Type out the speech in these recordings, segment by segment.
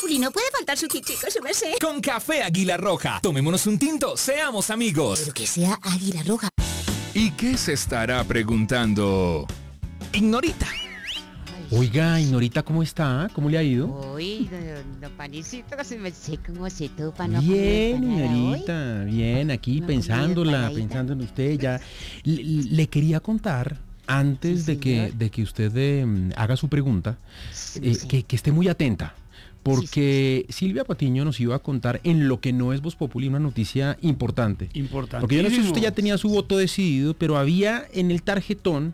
Populi no puede faltar su tintico, su merced. Con Café Águila Roja. Tomémonos un tinto, seamos amigos. Pero que sea Águila Roja. ¿Y qué se estará preguntando Ignorita? Oiga, Ignorita, ¿cómo está? ¿Cómo le ha ido? Uy, don Panecito, se me sé cómo se topa, ¿no? Bien, comer empanada hoy. Ignorita, bien, aquí No, pensándola, comida pensando en usted ya. Le quería contar, antes Sí, de que usted haga su pregunta, Sí. que esté muy atenta. Porque Silvia Patiño nos iba a contar en lo que no es Voz Populi una noticia importante. Importante. Porque yo no sé si usted ya tenía su voto decidido, pero había en el tarjetón,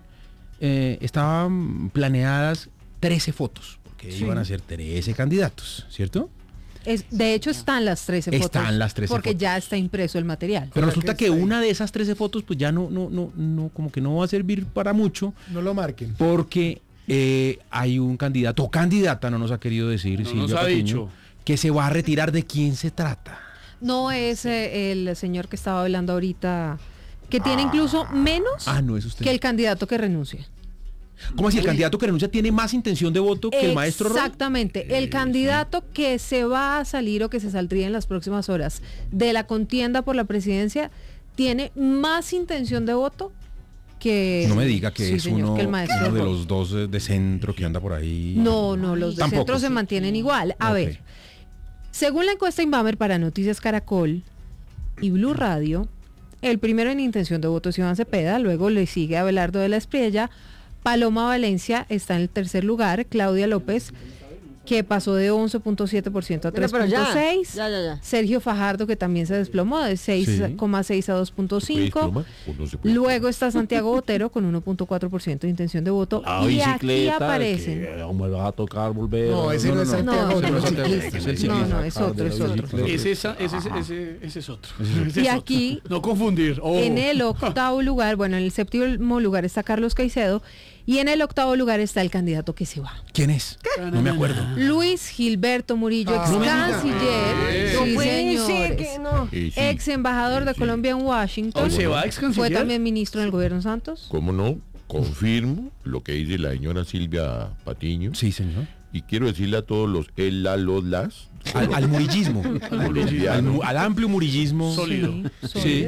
estaban planeadas 13 fotos, porque iban a ser 13 candidatos, ¿cierto? De hecho, están las 13 fotos. Están las 13 porque fotos. ya está impreso el material. Pero resulta que una de esas 13 fotos, pues ya no, como que no va a servir para mucho, No lo marquen. porque hay un candidato o candidata, no nos ha querido decir, No Silvia nos ha Patiño, dicho. que se va a retirar. ¿De quién se trata? No es el señor que estaba hablando ahorita, que tiene incluso menos No es usted. que el candidato que renuncia. ¿Cómo así? ¿El candidato que renuncia tiene más intención de voto que el maestro Roy? Exactamente. El candidato que se va a salir o que se saldría en las próximas horas de la contienda por la presidencia tiene más intención de voto que... No me diga que sí, es señor, uno, que el maestro uno de Roy. los dos de centro que anda por ahí. No, los de Tampoco. centro se mantienen igual. A Ok. ver, según la encuesta Inbamer para Noticias Caracol y Blue Radio, el primero en intención de voto es Iván Cepeda, luego le sigue Abelardo de la Espriella, Paloma Valencia está en el tercer lugar, Claudia López, que pasó de 11.7% a 3.6%, Ya. Sergio Fajardo, que también se desplomó de 6,6 a 2.5%, luego está Santiago Botero con 1.4% de intención de voto, y aquí aparecen... me va a tocar volver. No, ese no es Santiago, No, otro no, ciclista. es el ciclista. No, es otro. Ese es otro. Ese Y es aquí, otro. No confundir. Oh. en el octavo lugar, bueno, en el séptimo lugar está Carlos Caicedo y en el octavo lugar está el candidato que se va. ¿Quién es? No me acuerdo. Luis Gilberto Murillo, ex no me diga. canciller, No sí, puede ser señores, que no. ex embajador de Colombia en Washington, ¿Se va ex fue canciller? también ministro en el gobierno Santos. ¿Cómo no? Confirmo lo que dice la señora Silvia Patiño. Sí, señor. Y quiero decirle a todos los las Al murillismo. Al amplio murillismo. Sólido. Sí.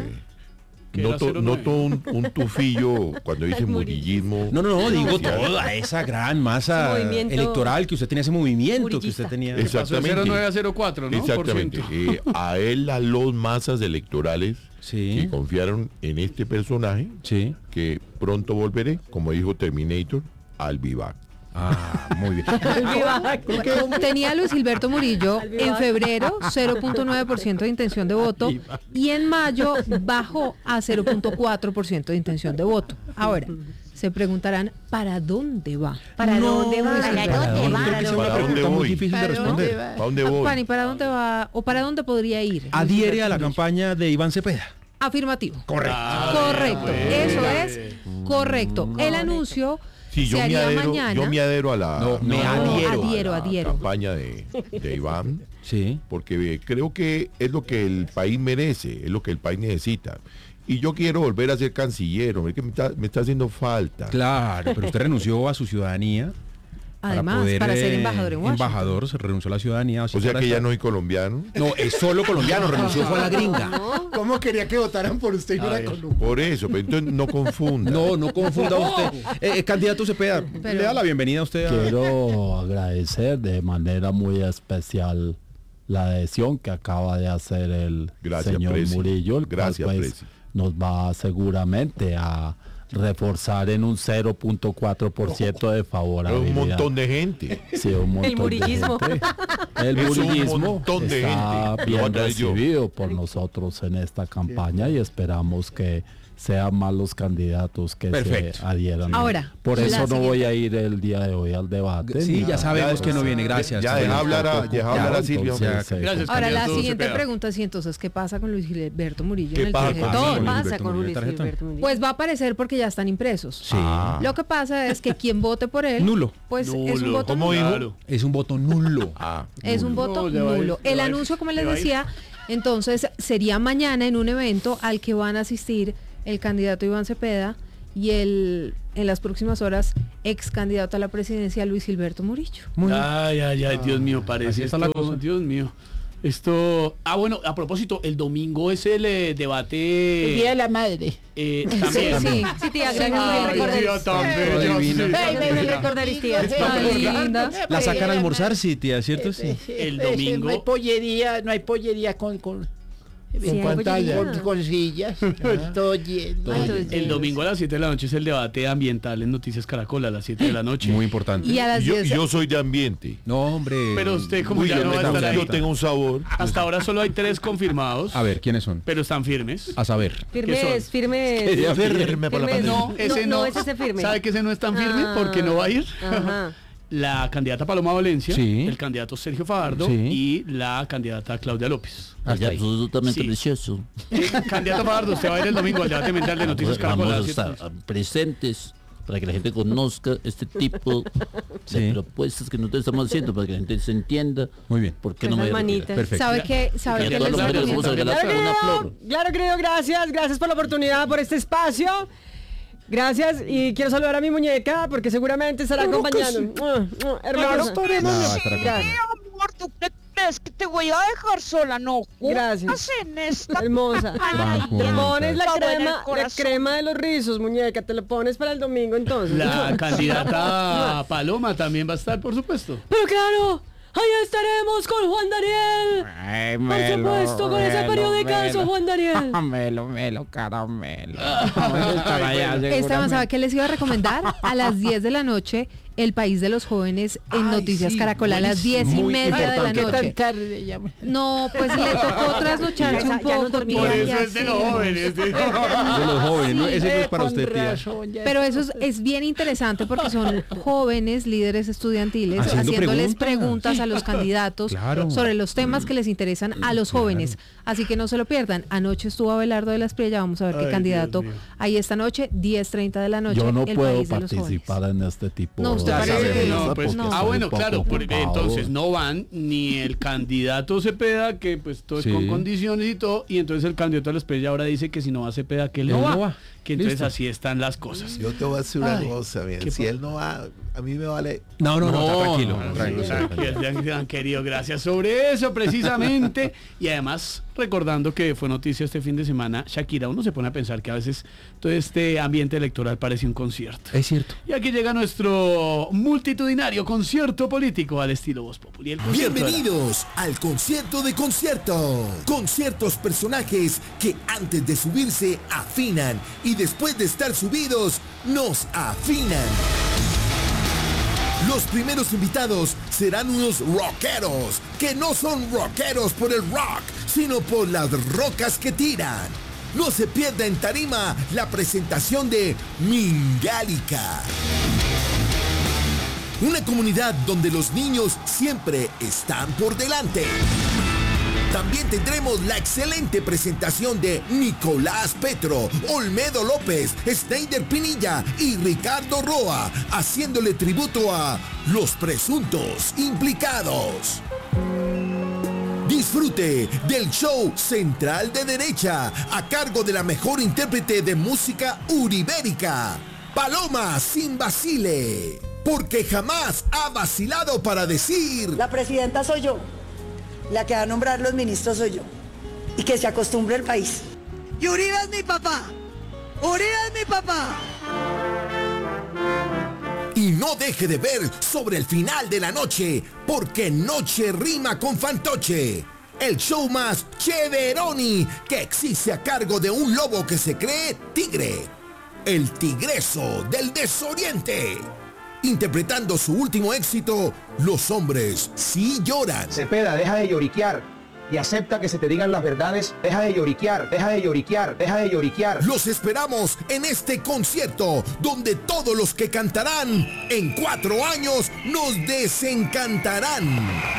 Noto un tufillo cuando dice murillismo. No, digo toda esa gran masa Ese movimiento electoral que usted tenía, ese movimiento que usted murillista. tenía. Exactamente. Pasó de 09 a 04, ¿no? Exactamente. Por ciento. A él, a los masas electorales Sí. que confiaron en este personaje, Sí. que pronto volveré, como dijo Terminator, al vivac. Muy bien. Tenía Luis Gilberto Murillo en febrero 0.9% de intención de voto y en mayo bajó a 0.4% de intención de voto. Ahora, se preguntarán, ¿para dónde va? ¿Para dónde va? Luis ¿Para Gilberto. dónde va? Creo que es una ¿Para dónde pregunta muy voy? difícil de ¿Para dónde responder. va? ¿Para dónde voy? Pani, ¿para dónde va o para dónde podría ir? Adhiere a la campaña de Iván Cepeda. Afirmativo. Correcto. Correcto, eso es correcto. El anuncio Sí, se haría mañana. yo me adhiero a la, No, me adhiero. a la campaña de Iván, Sí. porque creo que es lo que el país merece, es lo que el país necesita. Y yo quiero volver a ser canciller, hombre, que me está haciendo falta. Claro, pero usted renunció a su ciudadanía. Además, para ser embajador en Washington. Embajador, se renunció a la ciudadanía. O sea que ya no soy colombiano. No, es solo colombiano, renunció fue a la gringa. ¿Cómo quería que votaran por usted y no era Colombia? Por eso, pero entonces no confunda. No confunda usted. Candidato Cepeda, Pero- le da la bienvenida a usted. Quiero agradecer de manera muy especial la adhesión que acaba de hacer el señor Presi. Murillo, el Gracias, cual, Presi. nos va seguramente a reforzar en un 0.4% de favorabilidad. Un montón de gente. Sí, un montón El murillismo. de gente. El Es un murillismo montón de está gente. Lo voy a bien traer yo. recibido por nosotros en esta campaña y esperamos que sean más los candidatos que Perfecto. se adhieran. Ahora, por la eso no siguiente. voy a ir el día de hoy al debate. Sí, ni ya a- sabemos que no viene, gracias. Ya deja hablar a Silvia. entonces, Gracias. Ahora, la Candidato siguiente Cepeda. pregunta es, ¿y entonces qué pasa con Luis Gilberto Murillo ¿Qué en el pasa? tarjetón? ¿Qué Luis pasa Gilberto con Murillo, Luis tarjetón. Gilberto Murillo? Pues va a aparecer porque ya están impresos. Sí. Lo que pasa es que quien vote por él, Nulo. pues es un Nulo. voto ¿Cómo nulo. dijo? Claro. Es un voto nulo. Es un voto No, le va a ir, nulo. le El va a ir, anuncio, como le les va a ir. decía, entonces sería mañana en un evento al que van a asistir el candidato Iván Cepeda y el en las próximas horas ex candidato a la presidencia Luis Gilberto Murillo. Ay, Dios mío, parece Así está la esto, cosa. Dios mío. Esto, bueno, a propósito, el domingo es el debate. El Día de la Madre. También. Sí, tía, gracias por Ay, recordar. tía, tan bella, Divina. sí. Ay, me recordaréis, tía. Ay, linda. La sacan a almorzar, sí, tía, ¿cierto? Sí. El domingo. No hay pollería con Sí, hay pantalla, pollería. con sillas. Todo lleno. El domingo a las 7 de la noche es el debate ambiental en Noticias Caracol a las 7 de la noche. Muy importante. Y a las 10. Yo soy de ambiente. No, hombre. Pero usted como Uy, ya yo no va a estar ahí. yo tengo un sabor. Hasta ahora solo hay 3 confirmados, A ver, ¿quiénes son? pero están firmes. A saber. Firmes, firmes. Quería verme por la Firmes. pandemia. No, ese no. es ese firme. ¿Sabe que ese no es tan firme? Ah. Porque no va a ir. Ajá. La candidata Paloma Valencia, Sí. el candidato Sergio Fajardo Sí. y la candidata Claudia López. Hasta ahí. Absolutamente Sí. precioso. Candidato Fajardo, usted va a ir el domingo al debate mental de Noticias Caracol. Vamos a a las estar 7. presentes para que la gente conozca este tipo de Sí. propuestas que nosotros estamos haciendo, para que la gente se entienda. Muy bien. ¿Por qué no me Esas voy a retirar? manitas. Perfecto. ¿Sabe qué? Y ¿Sabe a qué todas les las mujeres vamos a recomiendo? regalar una flor. Claro, querido, gracias por la oportunidad, por este espacio. Gracias y quiero saludar a mi muñeca porque seguramente estará acompañando. Hermosa. Ah, estará Gracias. Amor, ¿tú qué crees que te voy a dejar sola? No, Gracias. en esta. Hermosa. Bajo Te voluntad. pones la Todo en el crema, la corazón. crema de los rizos, muñeca. Te la pones para el domingo entonces. La candidata Paloma también va a estar, por supuesto. Pero claro, allá estaremos con Juan Daniel. Por supuesto, con ese periodicazo, Juan Daniel. Melo, caramelo. Esteban, ¿sabe qué les iba a recomendar? A las 10 de la noche, El País de los Jóvenes en Ay, Noticias sí, Caracol a las 10:30 de la ¿Qué tan noche. tarde ya? No, pues le tocó trasnocharse un Ya no poco. dormía. Por tía, eso ¿qué es de los hacemos? jóvenes. De los jóvenes, ¿no? Ese no es para usted, tía. Pero eso es bien interesante porque son jóvenes líderes estudiantiles Haciendo haciéndoles preguntas. preguntas a los candidatos Claro. sobre los temas que les interesan a los jóvenes. Así que no se lo pierdan. Anoche estuvo Abelardo de la Espriella. Vamos a ver qué Ay, candidato Dios mío. hay esta noche, 10:30 de la noche. Yo no El puedo País de los Jóvenes. participar en este tipo No, usted de parece actividades, que no. No, pues, porque bueno, estoy un claro, poco porque ocupado. entonces no van ni el candidato Cepeda, que pues todo es Sí. con condiciones y todo, y entonces el candidato a la Espriella ahora dice que si no va Cepeda, que él Él no no va. va. Que entonces Listo. así están las cosas. Yo te voy a decir una Ay, cosa, bien. ¿qué Si pa- él no va, a mí me vale. No, tranquilo. no, tranquilo. Tranquilo, han querido, gracias sobre eso precisamente. Y además, recordando que fue noticia este fin de semana, Shakira, uno se pone a pensar que a veces todo este ambiente electoral parece un concierto. Es cierto. Y aquí llega nuestro multitudinario concierto político al estilo Voz Populi. El concierto de la- Bienvenidos al concierto de concierto, con ciertos personajes que antes de subirse afinan y después de estar subidos nos afinan. Los primeros invitados serán unos rockeros, que no son rockeros por el rock, sino por las rocas que tiran. No se pierda en tarima la presentación de Mingálica. Una comunidad donde los niños siempre están por delante. También tendremos la excelente presentación de Nicolás Petro, Olmedo López, Snyder Pinilla y Ricardo Roa, haciéndole tributo a los presuntos implicados. Disfrute del show Central de Derecha, a cargo de la mejor intérprete de música uribérica, Paloma Sin Vacile, porque jamás ha vacilado para decir: La presidenta soy yo, la que va a nombrar los ministros soy yo, y que se acostumbre el país. Y Uribe es mi papá, Uribe es mi papá. Y no deje de ver Sobre el Final de la Noche, porque noche rima con fantoche. El show más chéveroni que existe a cargo de un lobo que se cree tigre. El Tigreso del Desoriente. Interpretando su último éxito, Los hombres sí lloran. Cepeda, deja de lloriquear y acepta que se te digan las verdades. Deja de lloriquear, deja de lloriquear, deja de lloriquear. Los esperamos en este concierto, donde todos los que cantarán en 4 años nos desencantarán.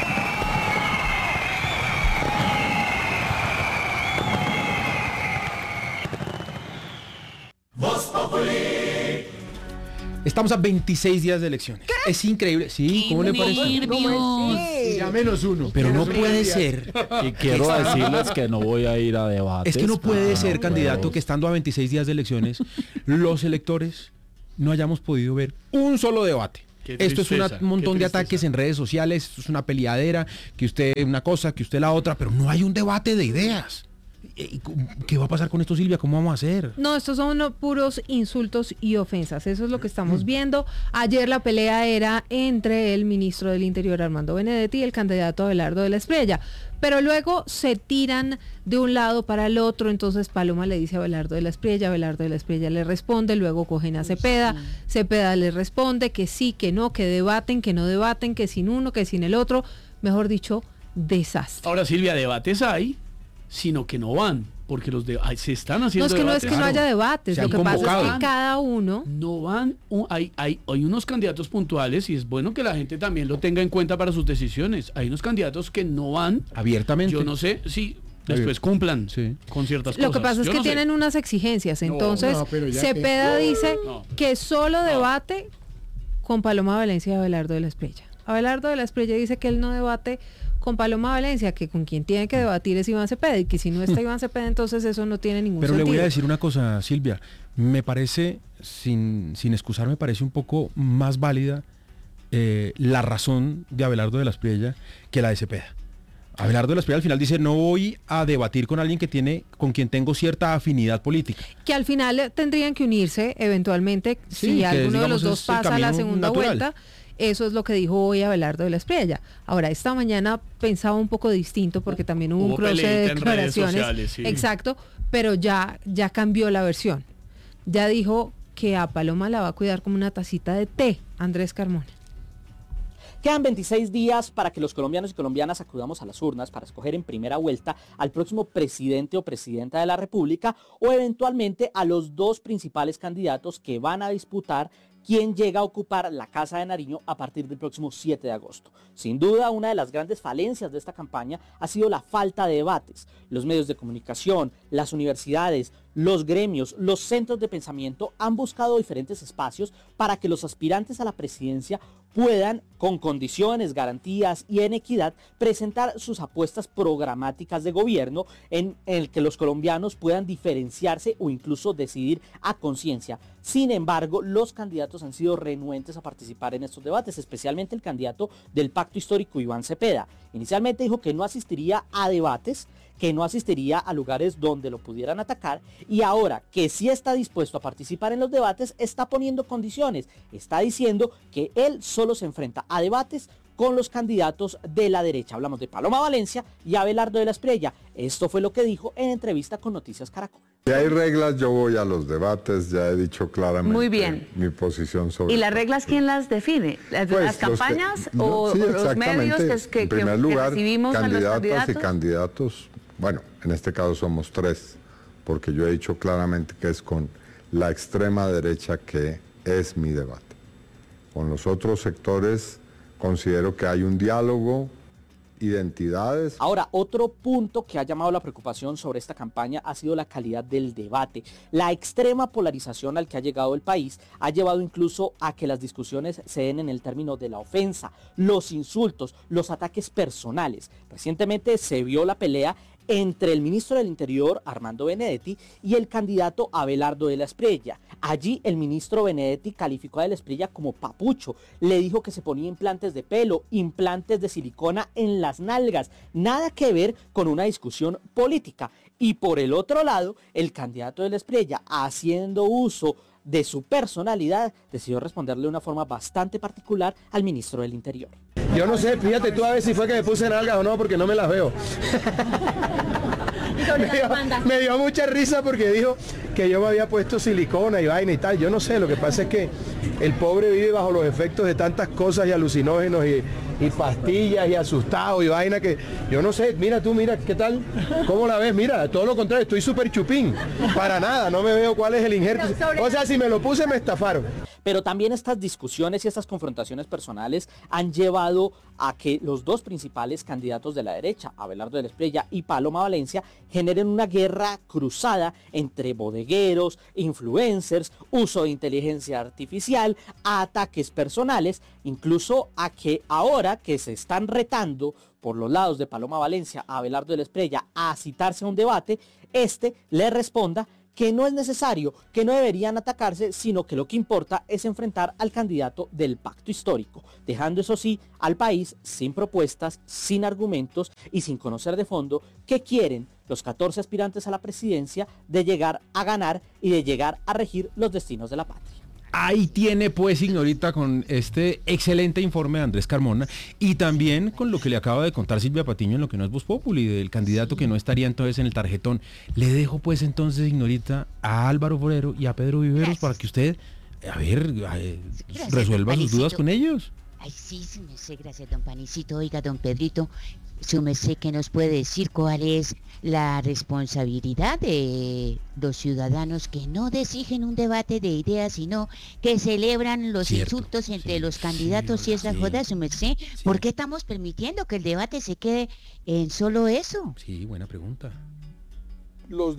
Estamos a 26 días de elecciones. Es increíble. Sí, ¿cómo le parece? ¿Cómo es? Ya -1. Pero no puede ser. Y quiero decirles que no voy a ir a debates. Es que no puede ser, no candidato, puedo. que estando a 26 días de elecciones, los electores no hayamos podido ver un solo debate. Qué Esto es tristeza, un montón qué de tristeza. ataques en redes sociales, esto es una peleadera, que usted una cosa, que usted la otra, pero no hay un debate de ideas. ¿Qué va a pasar con esto, Silvia? ¿Cómo vamos a hacer? No, estos son puros insultos y ofensas. Eso es lo que estamos viendo. Ayer la pelea era entre el ministro del Interior, Armando Benedetti, y el candidato Abelardo de la Espriella. Pero luego se tiran de un lado para el otro. Entonces Paloma le dice a Abelardo de la Espriella le responde, luego cogen a Cepeda. Cepeda le responde que sí, que no, que debaten, que no debaten, que sin uno, que sin el otro. Mejor dicho, desastre. Ahora, Silvia, debates hay, sino que no van, porque se están haciendo No es que debates. no es que no haya debates, Se lo han que pasa es convocado. que cada uno... No van, hay unos candidatos puntuales y es bueno que la gente también lo tenga en cuenta para sus decisiones. Hay unos candidatos que no van Abiertamente. Yo no sé si después cumplan con ciertas Lo cosas. que pasa es Yo que no sé. tienen unas exigencias. Entonces, no, pero ya Cepeda dice No. que solo debate con Paloma Valencia y Abelardo de la Espriella. Abelardo de la Espriella dice que él no debate con Paloma Valencia, que con quien tiene que debatir es Iván Cepeda, y que si no está Iván Cepeda, entonces eso no tiene ningún Pero sentido. le voy a decir una cosa, Silvia. Me parece, sin excusar, me parece un poco más válida la razón de Abelardo de la Espriella que la de Cepeda. Abelardo de la Espriella al final dice, no voy a debatir con alguien con quien tengo cierta afinidad política. Que al final tendrían que unirse eventualmente, Sí, si que alguno de digamos los dos es el pasa a la camino segunda natural. vuelta. Eso es lo que dijo hoy Abelardo de la Espriella. Ahora, esta mañana pensaba un poco distinto porque también hubo un Hubo cruce de peleita en redes declaraciones. sociales, sí. Exacto, pero ya cambió la versión. Ya dijo que a Paloma la va a cuidar como una tacita de té, Andrés Carmona. Quedan 26 días para que los colombianos y colombianas acudamos a las urnas para escoger en primera vuelta al próximo presidente o presidenta de la República o eventualmente a los dos principales candidatos que van a disputar quién llega a ocupar la Casa de Nariño a partir del próximo 7 de agosto. Sin duda, una de las grandes falencias de esta campaña ha sido la falta de debates. Los medios de comunicación, las universidades, los gremios, los centros de pensamiento han buscado diferentes espacios para que los aspirantes a la presidencia puedan, con condiciones, garantías y en equidad, presentar sus apuestas programáticas de gobierno en el que los colombianos puedan diferenciarse o incluso decidir a conciencia. Sin embargo, los candidatos han sido renuentes a participar en estos debates, especialmente el candidato del Pacto Histórico, Iván Cepeda. Inicialmente dijo que no asistiría a debates, que no asistiría a lugares donde lo pudieran atacar, y ahora que sí está dispuesto a participar en los debates, está poniendo condiciones. Está diciendo que él solo se enfrenta a debates con los candidatos de la derecha. Hablamos de Paloma Valencia y Abelardo de la Espriella. Esto fue lo que dijo en entrevista con Noticias Caracol. Si hay reglas, yo voy a los debates, ya he dicho claramente Muy bien. mi posición sobre ¿Y las reglas quién las define? ¿Las, Pues, las campañas no, o sí, los medios exactamente. En primer que lugar, recibimos a los candidatas y candidatos? candidatos, bueno, en este caso somos tres, porque yo he dicho claramente que es con la extrema derecha que es mi debate. Con los otros sectores considero que hay un diálogo, identidades. Ahora, otro punto que ha llamado la preocupación sobre esta campaña ha sido la calidad del debate. La extrema polarización al que ha llegado el país ha llevado incluso a que las discusiones se den en el término de la ofensa, los insultos, los ataques personales. Recientemente se vio la pelea entre el ministro del Interior, Armando Benedetti, y el candidato Abelardo de la Espriella. Allí el ministro Benedetti calificó a de la Espriella como papucho, le dijo que se ponía implantes de pelo, implantes de silicona en las nalgas, nada que ver con una discusión política. Y por el otro lado, el candidato de la Espriella, haciendo uso de su personalidad, decidió responderle de una forma bastante particular al ministro del Interior. Yo no sé, fíjate tú a ver si fue que me puse nalgas o no, porque no me las veo. Me dio mucha risa porque dijo que yo me había puesto silicona y vaina y tal. Yo no sé, lo que pasa es que el pobre vive bajo los efectos de tantas cosas y alucinógenos y pastillas y asustado y vaina que yo no sé. Mira tú, mira, ¿qué tal? ¿Cómo la ves? Mira, todo lo contrario, estoy súper chupín. Para nada, no me veo cuál es el injerto. O sea, si me lo puse me estafaron. Pero también estas discusiones y estas confrontaciones personales han llevado a que los dos principales candidatos de la derecha, Abelardo de la Espriella y Paloma Valencia, generen una guerra cruzada entre bodegueros, influencers, uso de inteligencia artificial, ataques personales, incluso a que ahora que se están retando por los lados de Paloma Valencia a Abelardo de la Espriella a citarse a un debate, le responda que no es necesario, que no deberían atacarse, sino que lo que importa es enfrentar al candidato del pacto histórico, dejando eso sí al país sin propuestas, sin argumentos y sin conocer de fondo qué quieren los 14 aspirantes a la presidencia de llegar a ganar y de llegar a regir los destinos de la patria. Ahí tiene pues, Ignorita, con este excelente informe de Andrés Carmona y también con lo que le acaba de contar Silvia Patiño en lo que no es Voz Populi, del candidato que no estaría entonces en el tarjetón. Le dejo pues entonces, Ignorita, a Álvaro Forero y a Pedro Viveros para que usted, resuelva sus dudas con ellos. Ay, sí, su merced, gracias, don Panicito. Oiga, don Pedrito, su merced, ¿qué nos puede decir cuál es la responsabilidad de los ciudadanos que no exigen un debate de ideas, sino que celebran los insultos entre los candidatos y esa joda, su merced? ¿Por qué estamos permitiendo que el debate se quede en solo eso? Sí, buena pregunta. Los